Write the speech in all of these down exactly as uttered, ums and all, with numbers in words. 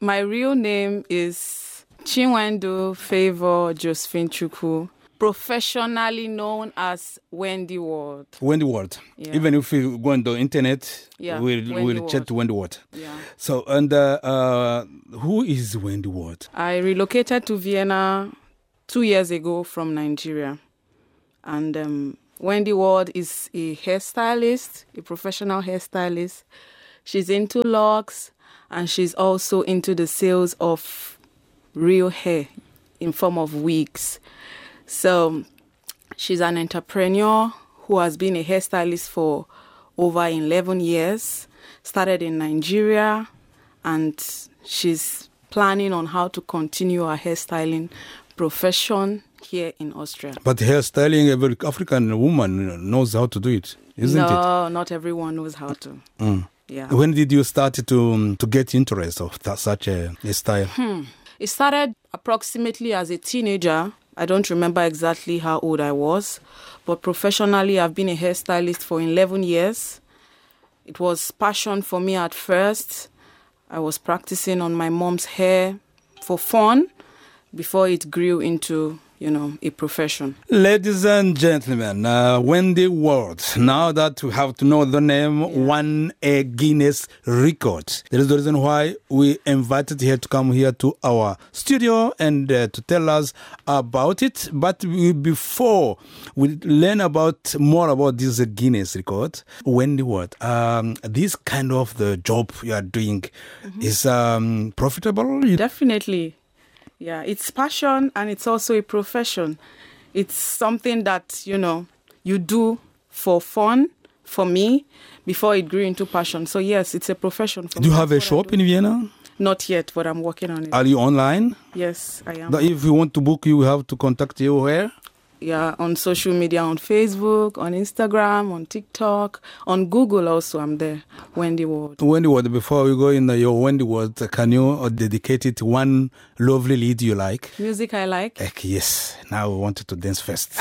My real name is Chinwendu Favor Josephine Chukwu, professionally known as Wendy Ward. Wendy Ward. Yeah. Even if you go on the internet, Yeah, we'll, Wendy we'll Ward. check to Wendy Ward. Yeah. So, and uh, uh, who is Wendy Ward? I relocated to Vienna two years ago from Nigeria. And um, Wendy Ward is a hairstylist, a professional hairstylist. She's into locks, and she's also into the sales of real hair in form of wigs. So she's an entrepreneur who has been a hairstylist for over eleven years, started in Nigeria, and she's planning on how to continue her hairstyling profession here in Austria. But hairstyling, every African woman knows how to do it, isn't no, it? No, not everyone knows how to. Mm. Yeah. When did you start to um, to get interest of that, such a, a style? Hmm. It started approximately as a teenager. I don't remember exactly how old I was, but professionally I've been a hairstylist for eleven years. It was passion for me at first. I was practicing on my mom's hair for fun before it grew into, you know, a profession. Ladies and gentlemen, uh, Wendy Ward. Now that we have to know the name, yeah. won a Guinness record. That is the reason why we invited her to come here to our studio and uh, to tell us about it. But we, before we learn about more about this uh, Guinness record, Wendy Ward, um, this kind of the job you are doing mm-hmm. is um, profitable? Definitely. Yeah, it's passion and it's also a profession. It's something that, you know, you do for fun, for me, before it grew into passion. So yes, it's a profession for do me. You have a shop in Vienna? Not yet, but I'm working on it. Are you online? Yes, I am. But if you want to book, you have to contact you where? Yeah, on social media, on Facebook, on Instagram, on TikTok, on Google also, I'm there. Wendy Ward. Wendy Ward, before we go in the, your Wendy Ward, can you dedicate it one lovely lead you like? Music I like? Uh, yes. Now we wanted to dance first.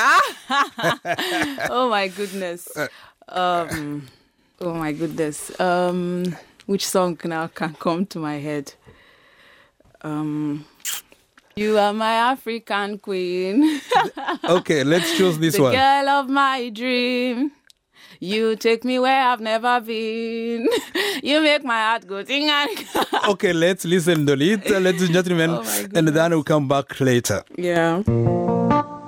Oh my goodness. Um, oh my goodness. Um, which song now can come to my head? Um... You are my African queen. Okay, let's choose this the one. The girl of my dream. You take me where I've never been. You make my heart go ting and Okay, let's listen to it, ladies and gentlemen, oh and then we'll come back later. Yeah.